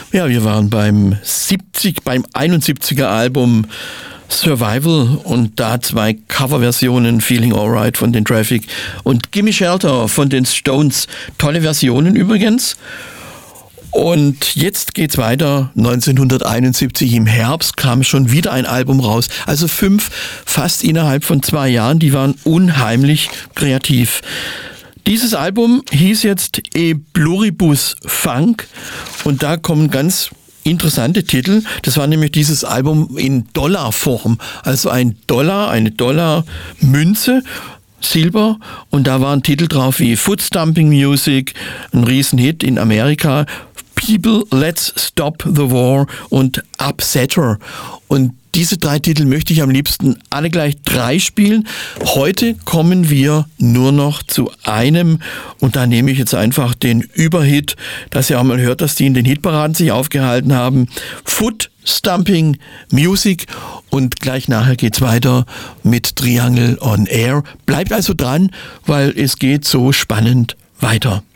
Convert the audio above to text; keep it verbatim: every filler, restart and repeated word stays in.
Ja, wir waren beim siebzig, beim einundsiebziger Album Survival und da zwei Coverversionen, Feeling Alright von den Traffic und Gimme Shelter von den Stones. Tolle Versionen übrigens. Und jetzt geht's weiter. neunzehnhunderteinundsiebzig im Herbst kam schon wieder ein Album raus. Also fünf, fast innerhalb von zwei Jahren. Die waren unheimlich kreativ. Dieses Album hieß jetzt E Pluribus Funk und da kommen ganz interessante Titel. Das war nämlich dieses Album in Dollarform. Also ein Dollar, eine Dollarmünze, Silber, und da waren Titel drauf wie Foot Stomping Music, ein Riesenhit in Amerika, People, Let's Stop the War und Upsetter. Und diese drei Titel möchte ich am liebsten alle gleich drei spielen. Heute kommen wir nur noch zu einem und da nehme ich jetzt einfach den Überhit, dass ihr auch mal hört, dass die in den Hitparaden sich aufgehalten haben. Foot Stomping Music und gleich nachher geht's weiter mit Triangle on Air. Bleibt also dran, weil es geht so spannend weiter.